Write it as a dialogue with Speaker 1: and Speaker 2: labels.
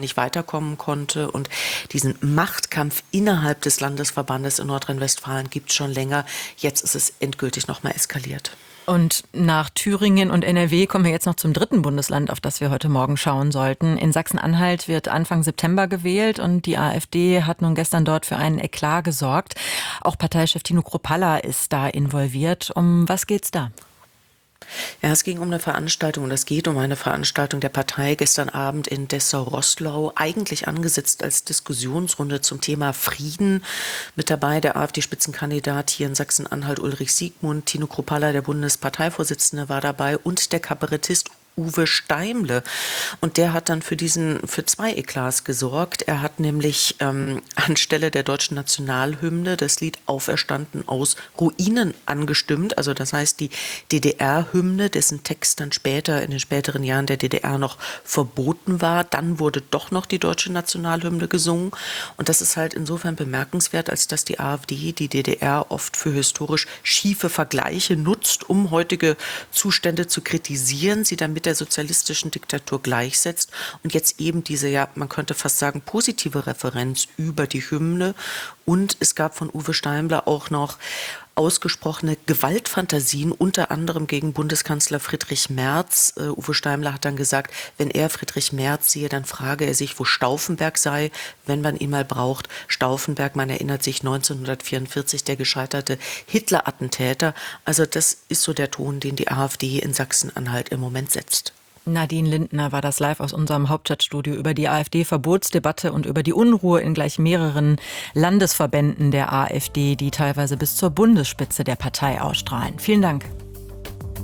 Speaker 1: nicht weiterkommen konnte. Und diesen Machtkampf innerhalb des Landesverbandes in Nordrhein-Westfalen gibt es schon länger. Jetzt ist es endgültig nochmal eskaliert.
Speaker 2: Und nach Thüringen und NRW kommen wir jetzt noch zum dritten Bundesland, auf das wir heute Morgen schauen sollten. In Sachsen-Anhalt wird Anfang September gewählt und die AfD hat nun gestern dort für einen Eklat gesorgt. Auch Parteichef Tino Kruppalla ist da involviert. Um was geht's da?
Speaker 1: Ja, es ging um eine Veranstaltung und es geht um eine Veranstaltung der Partei gestern Abend in Dessau-Roßlau, eigentlich angesetzt als Diskussionsrunde zum Thema Frieden. Mit dabei der AfD-Spitzenkandidat hier in Sachsen-Anhalt Ulrich Siegmund, Tino Kruppalla, der Bundesparteivorsitzende, war dabei und der Kabarettist Uwe Steimle. Und der hat dann für zwei Eklats gesorgt. Er hat nämlich anstelle der deutschen Nationalhymne das Lied Auferstanden aus Ruinen angestimmt. Also das heißt die DDR-Hymne, dessen Text dann später, in den späteren Jahren der DDR noch verboten war. Dann wurde doch noch die deutsche Nationalhymne gesungen. Und das ist halt insofern bemerkenswert, als dass die AfD die DDR oft für historisch schiefe Vergleiche nutzt, um heutige Zustände zu kritisieren, sie dann mit der sozialistischen Diktatur gleichsetzt und jetzt eben diese, ja, man könnte fast sagen, positive Referenz über die Hymne. Und es gab von Uwe Steimle auch noch ausgesprochene Gewaltfantasien, unter anderem gegen Bundeskanzler Friedrich Merz. Uwe Steimle hat dann gesagt, wenn er Friedrich Merz sehe, dann frage er sich, wo Stauffenberg sei, wenn man ihn mal braucht. Stauffenberg, man erinnert sich, 1944 der gescheiterte Hitler-Attentäter. Also das ist so der Ton, den die AfD in Sachsen-Anhalt im Moment setzt.
Speaker 2: Nadine Lindner war das live aus unserem Hauptstadtstudio über die AfD-Verbotsdebatte und über die Unruhe in gleich mehreren Landesverbänden der AfD, die teilweise bis zur Bundesspitze der Partei ausstrahlen. Vielen Dank.